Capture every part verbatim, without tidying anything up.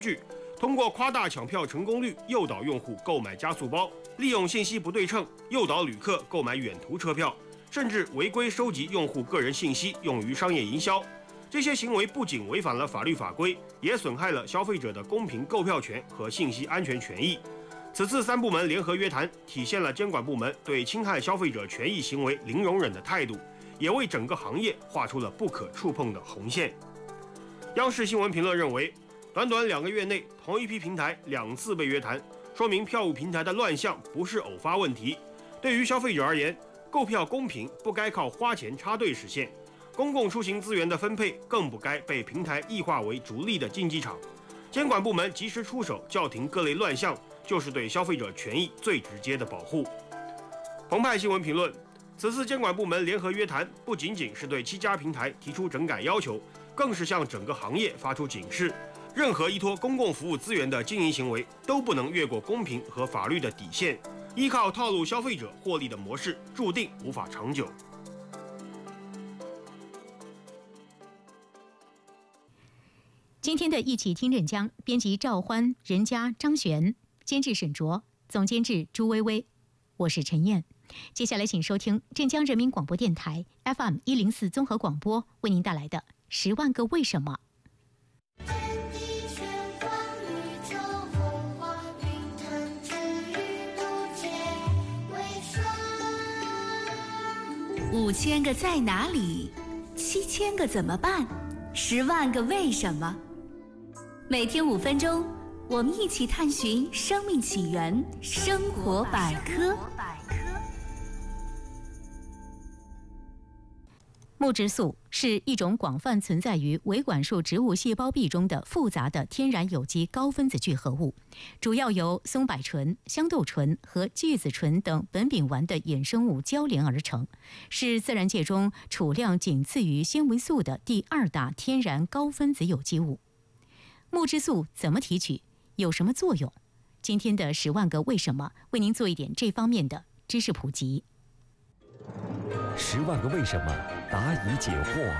据，通过夸大抢票成功率诱导用户购买加速包，利用信息不对称诱导旅客购买远途车票，甚至违规收集用户个人信息用于商业营销。这些行为不仅违反了法律法规，也损害了消费者的公平购票权和信息安全权益。此次三部门联合约谈，体现了监管部门对侵害消费者权益行为零容忍的态度，也为整个行业画出了不可触碰的红线。央视新闻评论认为，短短两个月内，同一批平台两次被约谈，说明票务平台的乱象不是偶发问题。对于消费者而言，购票公平不该靠花钱插队实现，公共出行资源的分配更不该被平台异化为逐利的竞技场。监管部门及时出手叫停各类乱象，就是对消费者权益最直接的保护。澎湃新闻评论：此次监管部门联合约谈，不仅仅是对七家平台提出整改要求，更是向整个行业发出警示。任何依托公共服务资源的经营行为都不能越过公平和法律的底线，依靠套路消费者获利的模式注定无法长久。 今天的一起听镇江，编辑赵欢、任佳、张璇，监制沈卓，总监制朱薇薇，我是陈燕。接下来请收听镇江人民广播电台 F M 一零四综合广播为您带来的《十万个为什么》。 五千个在哪里？七千个怎么办？十万个为什么？每天五分钟，我们一起探寻生命起源，生活百科。 木质素是一种广泛存在于维管束植物细胞壁中的复杂的天然有机高分子聚合物，主要由松柏醇、香豆醇和芥子醇等苯丙烷的衍生物交联而成，是自然界中储量仅次于纤维素的第二大天然高分子有机物。木质素怎么提取？有什么作用？今天的十万个为什么为您做一点这方面的知识普及。 十万个为什么，答疑解惑。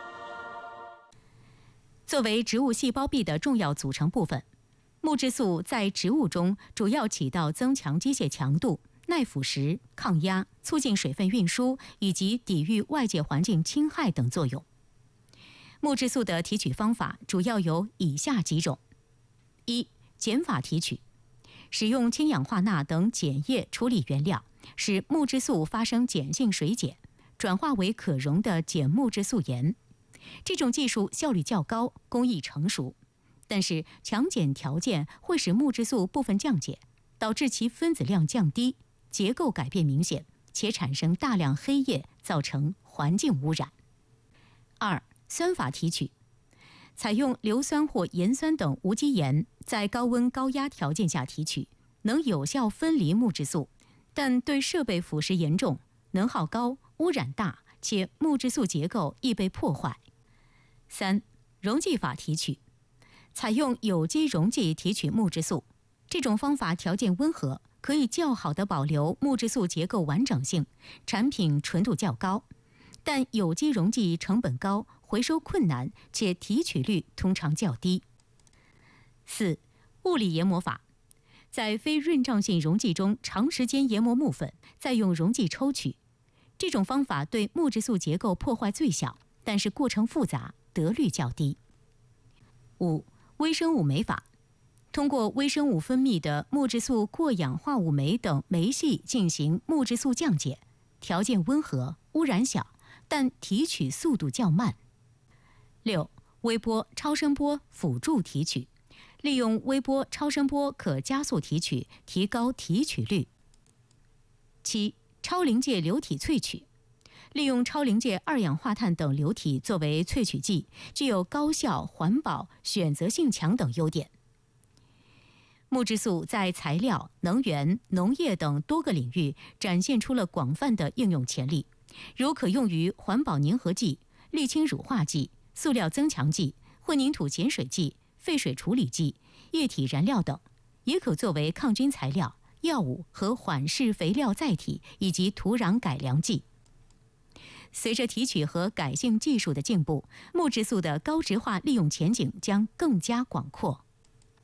作为植物细胞壁的重要组成部分，木质素在植物中主要起到增强机械强度、耐腐蚀、抗压、促进水分运输以及抵御外界环境侵害等作用。木质素的提取方法主要有以下几种：一、碱法提取，使用氢氧化钠等碱液处理原料，使木质素发生碱性水解，转化为可溶的碱木质素盐。这种技术效率较高，工艺成熟，但是强碱条件会使木质素部分降解，导致其分子量降低，结构改变明显，且产生大量黑液，造成环境污染。二、酸法提取，采用硫酸或盐酸等无机盐，在高温高压条件下提取，能有效分离木质素，但对设备腐蚀严重，能耗高，污染大，且木质素结构易被破坏。三、溶剂法提取，采用有机溶剂提取木质素，这种方法条件温和，可以较好地保留木质素结构完整性，产品纯度较高，但有机溶剂成本高，回收困难，且提取率通常较低。四、物理研磨法，在非润胀性溶剂中长时间研磨木粉，再用溶剂抽取，这种方法对木质素结构破坏最小，但是过程复杂，得率较低。五、微生物酶法，通过微生物分泌的木质素过氧化物酶等酶系进行木质素降解，条件温和，污染小，但提取速度较慢。六、微波、超声波辅助提取，利用微波、超声波可加速提取，提高提取率。七、超临界流体萃取，利用超临界二氧化碳等流体作为萃取剂，具有高效、环保、选择性强等优点。木质素在材料、能源、农业等多个领域展现出了广泛的应用潜力，如可用于环保粘合剂、沥青乳化剂、塑料增强剂、混凝土碱水剂、废水处理剂、液体燃料等，也可作为抗菌材料、药物和缓释肥料载体以及土壤改良剂。随着提取和改性技术的进步，木质素的高值化利用前景将更加广阔。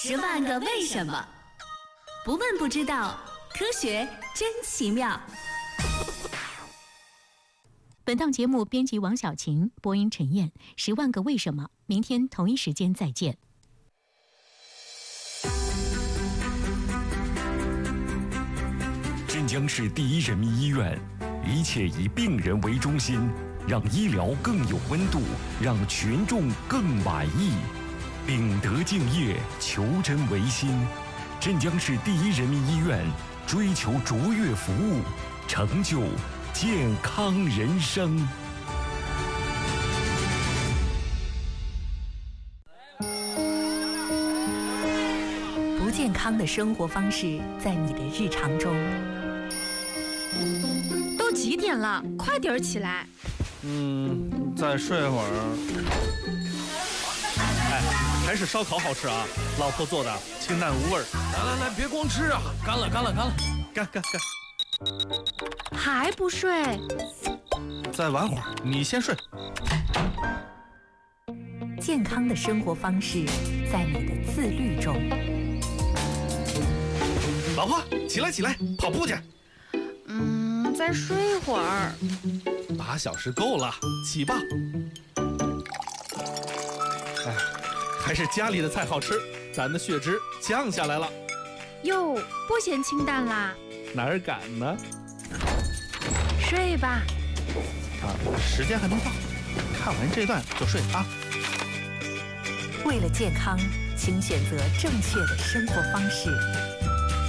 十万个为什么，不问不知道，科学真奇妙。 本档节目编辑王小晴，播音陈燕。十万个为什么，明天同一时间再见。 镇江市第一人民医院，一切以病人为中心，让医疗更有温度，让群众更满意。秉德敬业，求真维新。镇江市第一人民医院追求卓越服务，成就健康人生。 不健康的生活方式在你的日常中。 都几点了？快点儿起来！ 嗯，再睡会儿。哎，还是烧烤好吃啊！老婆做的，清淡无味儿。 来来来，别光吃啊，干了干了干了， 干干干！ 还不睡？ 再玩会儿，你先睡。 健康的生活方式在你的自律中。 老婆，起来起来，跑步去。 嗯，再睡会儿。 八小时够了，起吧。哎，还是家里的菜好吃，咱的血脂降下来了。 哟，不嫌清淡啦？ 哪儿敢呢？ 睡吧。 啊，时间还没到，看完这段就睡啊。 为了健康，请选择正确的生活方式。